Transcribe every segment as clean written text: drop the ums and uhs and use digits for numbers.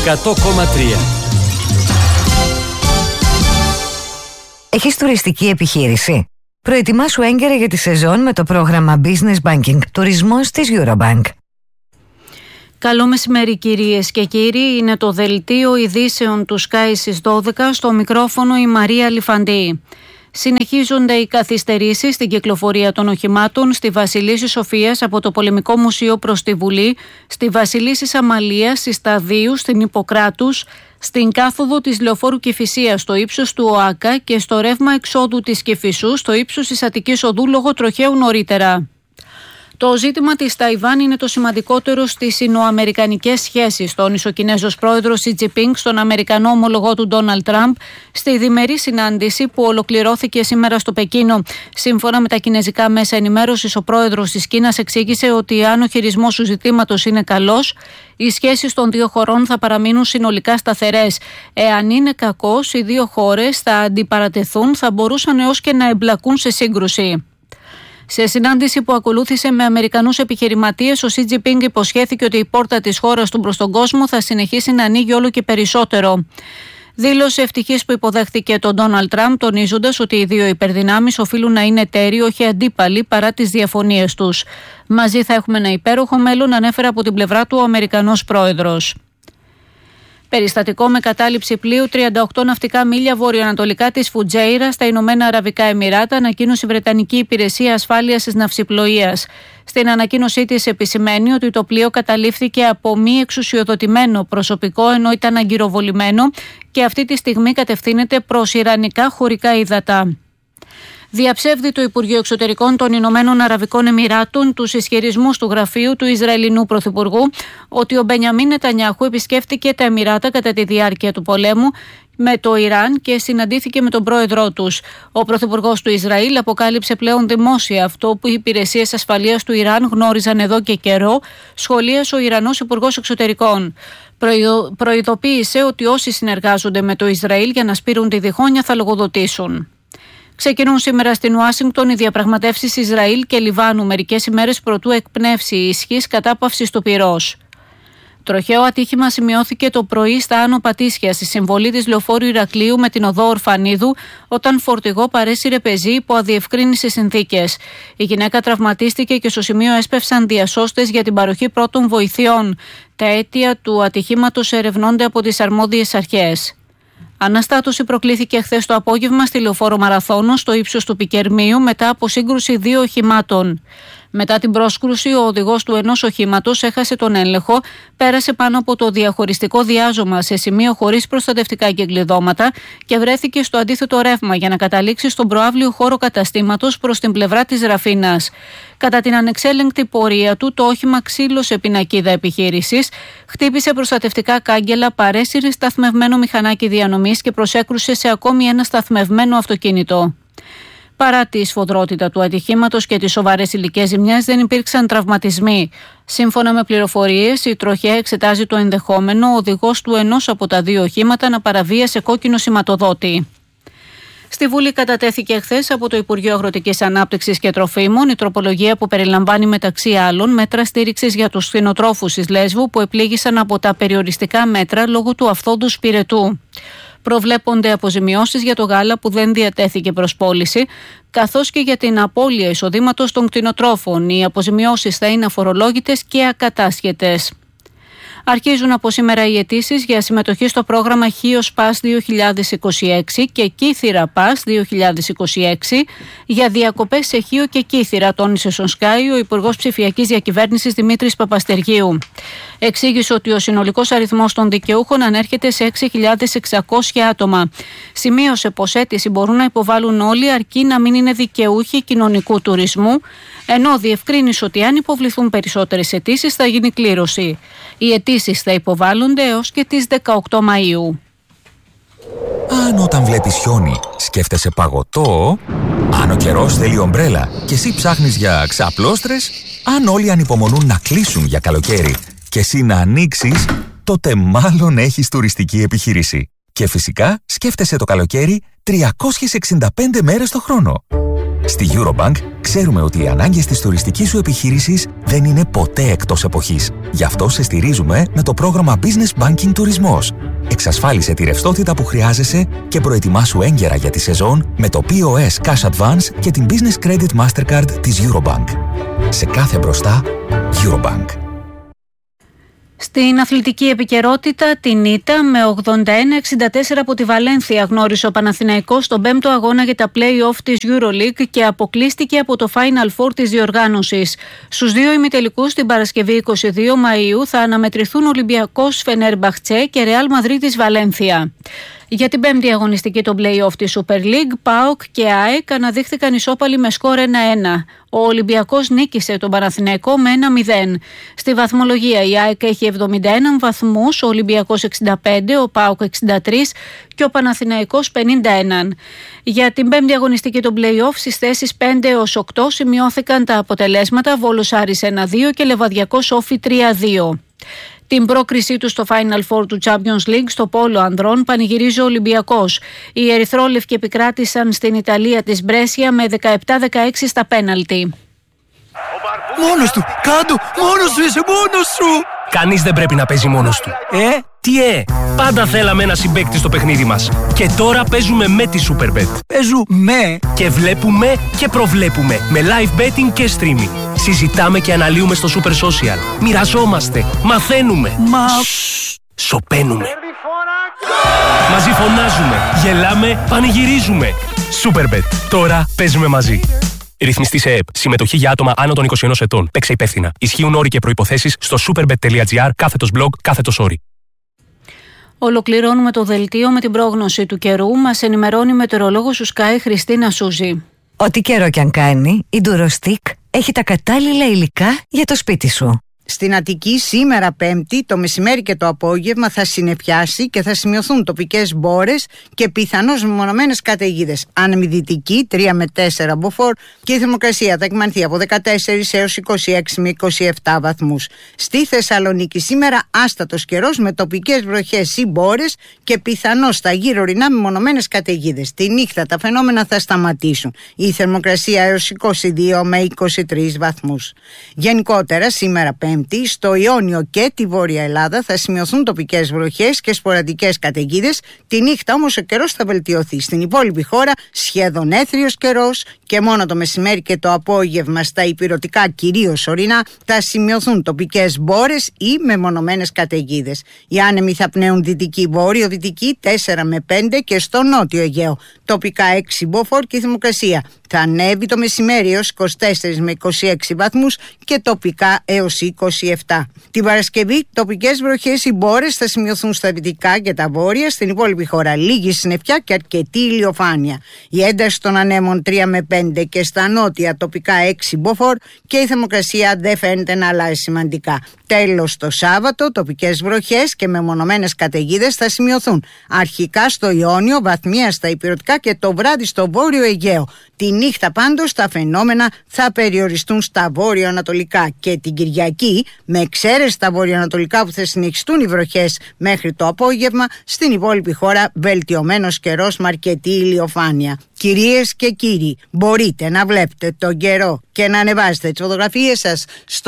100,3. Έχεις τουριστική επιχείρηση? Προετοιμάσου έγκαιρα για τη σεζόν με το πρόγραμμα Business Banking Τουρισμός της Eurobank. Καλό μεσημέρι κυρίες και κύριοι, είναι το δελτίο ειδήσεων του Sky στις 12, στο μικρόφωνο η Μαρία Λιφαντή. Συνεχίζονται οι καθυστερήσεις στην κυκλοφορία των οχημάτων στη Βασιλίσσης Σοφίας από το Πολεμικό Μουσείο προς τη Βουλή, στη Βασιλίσσης Αμαλίας, στη Σταδίου, στην Ιπποκράτους, στην κάθοδο της Λεωφόρου Κηφισίας στο ίψος του ΟΑΚΑ και στο ρεύμα εξόδου της Κηφισού στο ίψος της Αττικής Οδού λόγω τροχαίου νωρίτερα. Το ζήτημα της Ταϊβάν είναι το σημαντικότερο στις ινοαμερικανικές σχέσεις, τόνισε ο Κινέζος πρόεδρος Σι Τζινπίνγκ στον Αμερικανό ομολογό του Ντόναλντ Τραμπ στη διμερή συνάντηση που ολοκληρώθηκε σήμερα στο Πεκίνο. Σύμφωνα με τα κινέζικα μέσα ενημέρωσης, ο πρόεδρος της Κίνας εξήγησε ότι αν ο χειρισμός του ζητήματος είναι καλός, οι σχέσεις των δύο χωρών θα παραμείνουν συνολικά σταθερές. Εάν είναι κακός, οι δύο χώρες θα αντιπαρατεθούν, θα μπορούσαν έως και να εμπλακούν σε σύγκρουση. Σε συνάντηση που ακολούθησε με Αμερικανούς επιχειρηματίες, ο Σι Τζινπίνγκ υποσχέθηκε ότι η πόρτα της χώρας του προς τον κόσμο θα συνεχίσει να ανοίγει όλο και περισσότερο. Δήλωσε ευτυχής που υποδέχθηκε τον Ντόναλντ Τραμπ, τονίζοντας ότι οι δύο υπερδυνάμεις οφείλουν να είναι εταίροι, όχι αντίπαλοι, παρά τις διαφωνίες τους. Μαζί θα έχουμε ένα υπέροχο μέλλον, ανέφερε από την πλευρά του ο Αμερικανός πρόεδρος. Περιστατικό με κατάληψη πλοίου 38 ναυτικά μίλια βορειοανατολικά της Φουτζέιρα στα Ηνωμένα Αραβικά Εμιράτα, ανακοίνωσε η Βρετανική Υπηρεσία Ασφάλειας της Ναυσιπλοείας. Στην ανακοίνωσή της επισημαίνει ότι το πλοίο καταλήφθηκε από μη εξουσιοδοτημένο προσωπικό ενώ ήταν αγκυροβολημένο και αυτή τη στιγμή κατευθύνεται προς ιρανικά χωρικά ύδατα. Διαψεύδει το Υπουργείο Εξωτερικών των Ηνωμένων Αραβικών Εμιράτων τους ισχυρισμούς του γραφείου του Ισραηλινού Πρωθυπουργού ότι ο Μπενιαμίν Νετανιάχου επισκέφτηκε τα Εμιράτα κατά τη διάρκεια του πολέμου με το Ιράν και συναντήθηκε με τον πρόεδρό τους. Ο Πρωθυπουργός του Ισραήλ αποκάλυψε πλέον δημόσια αυτό που οι υπηρεσίες ασφαλείας του Ιράν γνώριζαν εδώ και καιρό, σχολίασε ο Ιρανός Υπουργός Εξωτερικών. Προειδοποίησε ότι όσοι συνεργάζονται με το Ισραήλ για να σπείρουν τη διχόνοια θα λογοδοτήσουν. Ξεκινούν σήμερα στην Ουάσιγκτον οι διαπραγματεύσεις Ισραήλ και Λιβάνου, μερικές ημέρες προτού εκπνεύσει η ισχύς κατάπαυσης του πυρός. Τροχαίο ατύχημα σημειώθηκε το πρωί στα Άνω Πατήσια, στη συμβολή της λεωφόρου Ηρακλείου με την οδό Ορφανίδου, όταν φορτηγό παρέσυρε πεζή υπό αδιευκρίνησες συνθήκες. Η γυναίκα τραυματίστηκε και στο σημείο έσπευσαν διασώστες για την παροχή πρώτων βοηθειών. Τα αίτια του ατυχήματος ερευνώνται από τις αρμόδιες αρχές. Αναστάτωση προκλήθηκε χθες το απόγευμα στη λεωφόρο Μαραθώνος στο ύψος του Πικερμείου μετά από σύγκρουση δύο οχημάτων. Μετά την πρόσκρουση, ο οδηγός του ενός οχήματος έχασε τον έλεγχο, πέρασε πάνω από το διαχωριστικό διάζωμα σε σημείο χωρίς προστατευτικά κεκλειδώματα και βρέθηκε στο αντίθετο ρεύμα για να καταλήξει στον προαύλιο χώρο καταστήματος προς την πλευρά της Ραφίνας. Κατά την ανεξέλεγκτη πορεία του, το όχημα ξύλωσε πινακίδα επιχείρησης, χτύπησε προστατευτικά κάγκελα, παρέσυρε σταθμευμένο μηχανάκι διανομής και προσέκρουσε σε ακόμη ένα σταθμευμένο αυτοκίνητο. Παρά τη σφοδρότητα του ατυχήματος και τις σοβαρές υλικές ζημιές, δεν υπήρξαν τραυματισμοί. Σύμφωνα με πληροφορίες, η τροχέα εξετάζει το ενδεχόμενο ο οδηγός του ενός από τα δύο οχήματα να παραβίασε κόκκινο σηματοδότη. Στη Βουλή κατατέθηκε χθες από το Υπουργείο Αγροτικής Ανάπτυξης και Τροφίμων η τροπολογία που περιλαμβάνει μεταξύ άλλων μέτρα στήριξης για τους κτηνοτρόφους της Λέσβου που επλήγησαν από τα περιοριστικά μέτρα λόγω του αυθόντους πυρετού. Προβλέπονται αποζημιώσεις για το γάλα που δεν διατέθηκε προς πώληση, καθώς και για την απώλεια εισοδήματος των κτηνοτρόφων. Οι αποζημιώσεις θα είναι αφορολόγητες και ακατάσχετες. Αρχίζουν από σήμερα οι αιτήσεις για συμμετοχή στο πρόγραμμα Χίος Πας 2026 και Κύθυρα Πας 2026 για διακοπές σε Χίο και Κύθυρα, τόνισε στον Sky ο Υπουργός Ψηφιακής Διακυβέρνησης Δημήτρης Παπαστεργίου. Εξήγησε ότι ο συνολικός αριθμός των δικαιούχων ανέρχεται σε 6.600 άτομα. Σημείωσε πως αίτηση μπορούν να υποβάλουν όλοι αρκεί να μην είναι δικαιούχοι κοινωνικού τουρισμού, ενώ διευκρίνησε ότι αν υποβληθούν περισσότερες αιτήσεις θα γίνει κλήρωση. Οι αιτήσεις θα υποβάλλονται έως και τις 18 Μαΐου. Αν όταν βλέπεις χιόνι σκέφτεσαι παγωτό, αν ο καιρός θέλει ομπρέλα και εσύ ψάχνεις για ξαπλώστρες, αν όλοι ανυπομονούν να κλείσουν για καλοκαίρι και εσύ να ανοίξεις, τότε μάλλον έχεις τουριστική επιχείρηση. Και φυσικά σκέφτεσαι το καλοκαίρι 365 μέρες το χρόνο. Στη Eurobank ξέρουμε ότι οι ανάγκες της τουριστικής σου επιχείρησης δεν είναι ποτέ εκτός εποχής. Γι' αυτό σε στηρίζουμε με το πρόγραμμα Business Banking Τουρισμός. Εξασφάλισε τη ρευστότητα που χρειάζεσαι και προετοιμάσου έγκαιρα για τη σεζόν με το POS Cash Advance και την Business Credit Mastercard της Eurobank. Σε κάθε μπροστά, Eurobank. Στην αθλητική επικαιρότητα, την ήττα με 81-64 από τη Βαλένθια γνώρισε ο Παναθηναϊκός στον 5ο αγώνα για τα play-off της EuroLeague και αποκλείστηκε από το Final Four της διοργάνωσης. Στους δύο ημιτελικούς την Παρασκευή 22 Μαΐου θα αναμετρηθούν Ολυμπιακός Φενέρμπαχτσε και Ρεάλ Μαδρίτης Βαλένθια. Για την 5η αγωνιστική των play-off της Super League, ΠΑΟΚ και ΑΕΚ αναδείχθηκαν ισόπαλοι με σκορ 1-1. Ο Ολυμπιακός νίκησε τον Παναθηναϊκό με 1-0. Στη βαθμολογία η ΑΕΚ έχει 71 βαθμούς, ο Ολυμπιακός 65, ο ΠΑΟΚ 63 και ο Παναθηναϊκός 51. Για την 5η αγωνιστική των play-off στις θέσεις 5 έως 8 σημειώθηκαν τα αποτελέσματα Βόλος Άρης 1-2 και Λεβαδιακός Όφι 3-2. Την πρόκρισή του στο Final Four του Champions League στο πόλο ανδρών πανηγυρίζει ο Ολυμπιακός. Οι ερυθρόλευκοι επικράτησαν στην Ιταλία της Μπρέσια με 17-16 στα πέναλτι. Μόνος του! Κάντο! Μόνος σου είσαι! Μόνος σου! Κανείς δεν πρέπει να παίζει μόνος του. Τι πάντα θέλαμε ένα συμπαίκτη στο παιχνίδι μας. Και τώρα παίζουμε με τη Superbet. Παίζουμε! Και βλέπουμε και προβλέπουμε με live betting και streaming. Συζητάμε και αναλύουμε στο Super Social. Μοιραζόμαστε, μαθαίνουμε. Σωπαίνουμε. Μαζί φωνάζουμε, γελάμε, πανηγυρίζουμε. Superbet. Τώρα παίζουμε μαζί. Ρυθμιστή σε ΕΕΠ. Συμμετοχή για άτομα άνω των 21 ετών. Παίξε υπεύθυνα. Ισχύουν όροι και προϋποθέσεις στο superbet.gr/blog/όροι. Ολοκληρώνουμε το δελτίο με την πρόγνωση του καιρού. Μας ενημερώνει η μετεωρολόγος του Sky Χριστίνα Σούζη. Ό,τι καιρό κι αν κάνει, η Durostick έχει τα κατάλληλα υλικά για το σπίτι σου. Στην Αττική σήμερα Πέμπτη το μεσημέρι και το απόγευμα θα συννεφιάσει και θα σημειωθούν τοπικές μπόρες και πιθανώς μεμονωμένες καταιγίδες. Άνεμη δυτική 3 με 4 μποφόρ και η θερμοκρασία θα εκμανθεί από 14 έως 26 με 27 βαθμούς. Στη Θεσσαλονίκη σήμερα άστατος καιρός με τοπικές βροχές ή μπόρες και πιθανώς στα γύρω ορεινά μεμονωμένες καταιγίδες. Τη νύχτα τα φαινόμενα θα σταματήσουν. Η θερμοκρασία έως 22 με 23 βαθμούς. Γενικότερα σήμερα Πέμπτη στο Ιόνιο και τη Βόρεια Ελλάδα θα σημειωθούν τοπικές βροχές και σποραδικές καταιγίδες. Τη νύχτα όμως ο καιρός θα βελτιωθεί. Στην υπόλοιπη χώρα σχεδόν έθριος καιρός και μόνο το μεσημέρι και το απόγευμα στα ηπειρωτικά κυρίως ορεινά θα σημειωθούν τοπικές μπόρες ή μεμονωμένες καταιγίδες. Οι άνεμοι θα πνέουν δυτική βόρειο-δυτική 4 με 5 και στο νότιο Αιγαίο τοπικά 6 μποφόρ και η θερμοκρασία θα ανέβει το μεσημέρι έως 24 με 26 βαθμούς και τοπικά έως 27. Την Παρασκευή τοπικές βροχές ή μπόρες θα σημειωθούν στα δυτικά και τα βόρεια, στην υπόλοιπη χώρα λίγη συννεφιά και αρκετή ηλιοφάνεια. Η ένταση των ανέμων 3 με 5 και στα νότια τοπικά 6 μποφόρ και η θερμοκρασία δεν φαίνεται να αλλάζει σημαντικά. Τέλος το Σάββατο τοπικές βροχές και μεμονωμένες καταιγίδες θα σημειωθούν αρχικά στο Ιόνιο, βαθμία στα ηπειρωτικά και το βράδυ στο βόρειο Αιγαίο. Τη νύχτα πάντως τα φαινόμενα θα περιοριστούν στα βόρειο-ανατολικά και την Κυριακή, με εξαίρεση τα βορειοανατολικά που θα συνεχιστούν οι βροχές μέχρι το απόγευμα, στην υπόλοιπη χώρα βελτιωμένος καιρός με αρκετή ηλιοφάνεια. Κυρίες και κύριοι, μπορείτε να βλέπετε τον καιρό και να ανεβάζετε τις φωτογραφίες σας στο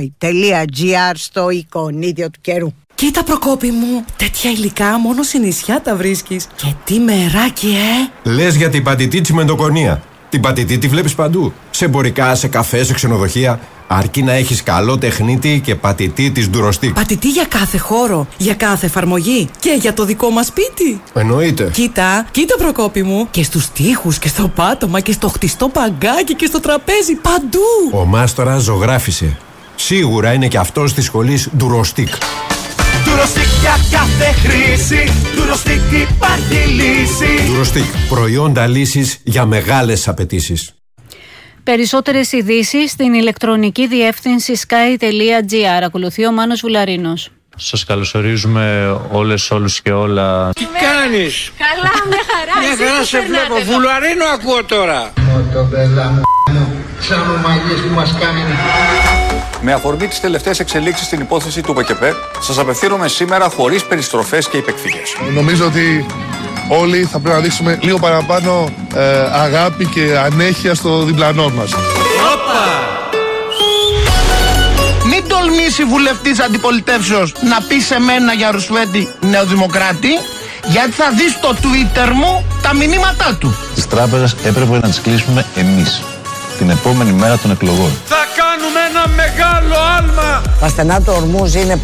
sky.gr στο εικονίδιο του καιρού. Κοίτα Προκόπη μου, τέτοια υλικά μόνο σε νησιά τα βρίσκεις. Και τι μεράκι, Λες για την πατητή τσιμεντοκονία. Την πατητή τη βλέπεις παντού. Σε εμπορικά, σε καφέ, σε ξενοδοχεία. Αρκεί να έχεις καλό τεχνίτη και πατητή της Durostick. Πατητή για κάθε χώρο, για κάθε εφαρμογή και για το δικό μας σπίτι. Εννοείται. Κοίτα Προκόπη μου. Και στους τοίχους και στο πάτωμα και στο χτιστό παγκάκι και στο τραπέζι, παντού. Ο μάστορας ζωγράφισε. Σίγουρα είναι και αυτός της σχολής Durostick. Durostick για κάθε χρήση. Durostick υπάρχει λύση. Durostick, προϊόντα λύσης για μεγάλες απαιτήσεις. Περισσότερες ειδήσεις στην ηλεκτρονική διεύθυνση sky.gr. Ακολουθεί ο Μάνος Βουλαρίνος. Σας καλωσορίζουμε όλους και όλα. Τι κάνεις? Καλά, μια χαρά. Μια χαρά σε βλέπω. Βουλαρίνο ακούω τώρα. Το μπελά μου, σαν ομαγίες που μας κάνει. Με αφορμή τις τελευταίες εξελίξεις στην υπόθεση του ΠΚΠ, σας απευθύνομαι σήμερα χωρίς περιστροφές και υπεκφυγές. Νομίζω ότι όλοι θα πρέπει να δείξουμε λίγο παραπάνω αγάπη και ανέχεια στο διπλανό μας. Μην τολμήσει βουλευτής αντιπολιτεύσεως να πει σε μένα για Ρουσφέτη νεοδημοκράτη, γιατί θα δει στο Twitter μου τα μηνύματά του. Τις τράπεζες έπρεπε να τις κλείσουμε εμείς την επόμενη μέρα των εκλογών. Θα κάνουμε ένα μεγάλο άλμα. Τα στενά του Ορμούζ είναι